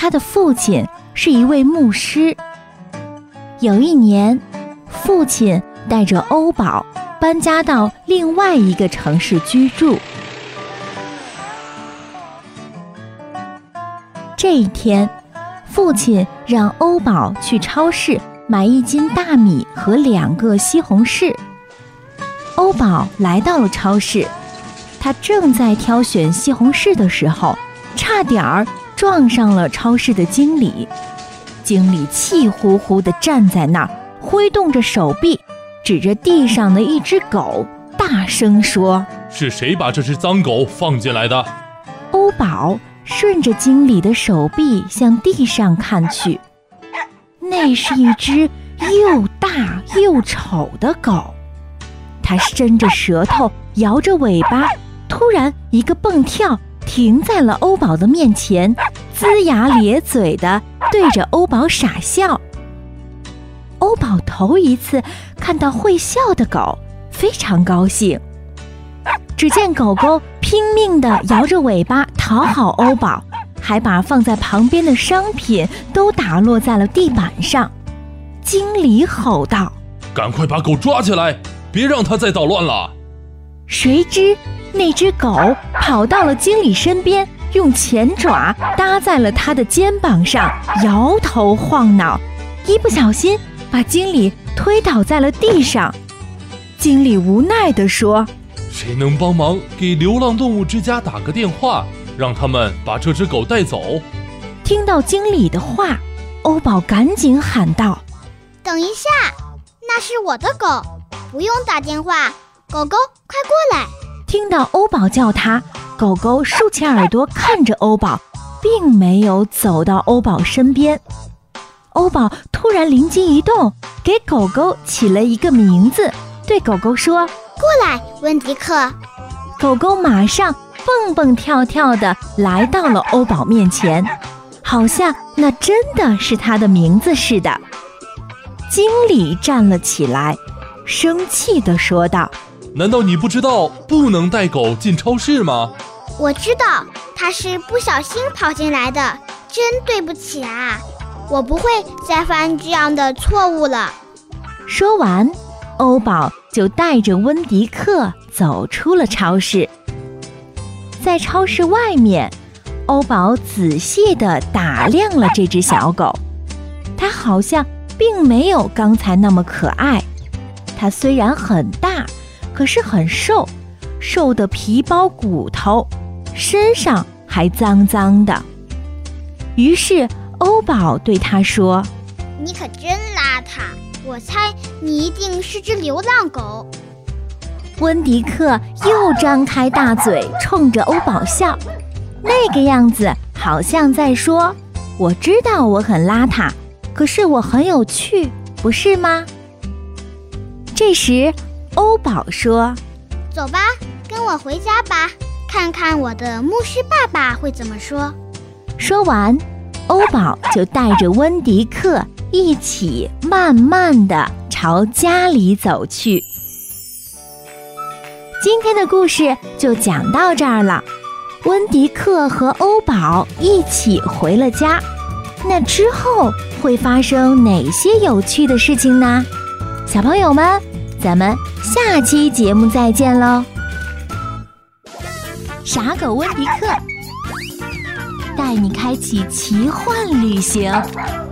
他的父亲是一位牧师。有一年，父亲带着欧宝搬家到另外一个城市居住。这一天，父亲让欧宝去超市买1斤大米和2个西红柿。欧宝来到了超市，他正在挑选西红柿的时候，差点儿撞上了超市的经理。经理气呼呼地站在那儿，挥动着手臂，指着地上的一只狗，大声说：“ 是谁把这只脏狗放进来的？” 欧宝顺着经理的手臂向地上看去，那是一只又大又丑的狗。它伸着舌头，摇着尾巴，突然一个蹦跳，停在了欧宝的面前，龇牙咧嘴地对着欧宝傻笑。欧宝头一次看到会笑的狗，非常高兴。只见狗狗拼命地摇着尾巴讨好欧宝，还把放在旁边的商品都打落在了地板上。经理吼道：“ 赶快把狗抓起来，别让它再捣乱了！” 谁知那只狗跑到了经理身边，用前爪搭在了他的肩膀上，摇头晃脑，一不小心把经理推倒在了地上。经理无奈地说：“ 谁能帮忙给流浪动物之家打个电话，让他们把这只狗带走？” 听到经理的话，欧宝赶紧喊道：“ 等一下，那是我的狗，不用打电话，狗狗快过来！” 听到欧宝叫他，狗狗竖起耳朵看着欧宝，并没有走到欧宝身边。欧宝突然灵机一动，给狗狗起了一个名字，对狗狗说：“ 过来，温迪克。” 狗狗马上蹦蹦跳跳地来到了欧宝面前，好像那真的是他的名字似的。经理站了起来，生气地说道：“ 难道你不知道不能带狗进超市吗？”“ 我知道，它是不小心跑进来的，真对不起啊，我不会再犯这样的错误了。” 说完，欧宝就带着温迪克走出了超市。在超市外面，欧宝仔细地打量了这只小狗，它好像并没有刚才那么可爱。它虽然很大，可是很瘦，瘦得皮包骨头，身上还脏脏的。于是欧宝对它说：“ 你可真邋遢，我猜你一定是只流浪狗。” 温迪克又张开大嘴冲着欧宝笑，那个样子好像在说：“我知道我很邋遢，可是我很有趣，不是吗？”这时欧宝说：“ 走吧，跟我回家吧，看看我的牧师爸爸会怎么说。” 说完，欧宝就带着温迪克一起慢慢地朝家里走去。今天的故事就讲到这儿了。温迪克和欧宝一起回了家，那之后会发生哪些有趣的事情呢？小朋友们，咱们下期节目再见喽！傻狗温迪克带你开启奇幻旅行。